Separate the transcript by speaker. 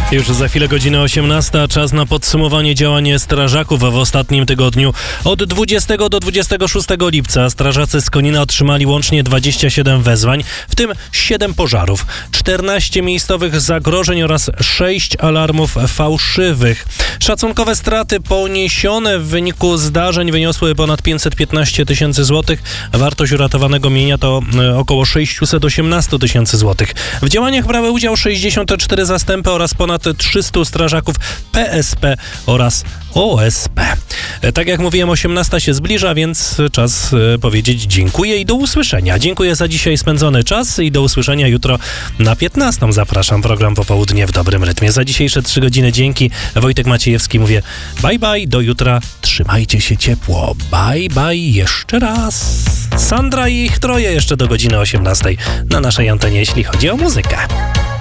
Speaker 1: Już za chwilę godzina 18, czas na podsumowanie działań strażaków w ostatnim tygodniu. Od 20 do 26 lipca strażacy z Konina otrzymali łącznie 27 wezwań, w tym 7 pożarów, 14 miejscowych zagrożeń oraz 6 alarmów fałszywych. Szacunkowe straty poniesione w wyniku zdarzeń wyniosły ponad 515 tysięcy złotych. Wartość uratowanego mienia to około 618 tysięcy złotych. W działaniach brały udział 64 zastępy oraz ponad 300 strażaków PSP oraz OSP. Tak jak mówiłem, 18 się zbliża, więc czas powiedzieć dziękuję i do usłyszenia. Dziękuję za dzisiaj spędzony czas i do usłyszenia jutro na 15. Zapraszam, program Popołudnie w dobrym rytmie. Za dzisiejsze 3 godziny dzięki. Wojtek Maciejewski mówię bye bye, do jutra. Trzymajcie się ciepło. Bye bye jeszcze raz. Sandra i ich troje jeszcze do godziny 18 na naszej antenie, jeśli chodzi o muzykę.